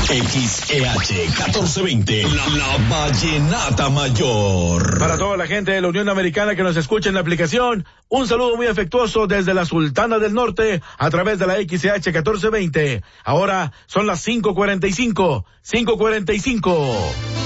XEH 1420, la Vallenata Mayor. Para toda la gente de la Unión Americana que nos escucha en la aplicación, un saludo muy afectuoso desde la Sultana del Norte a través de la XEH 1420. Ahora son las 5:45.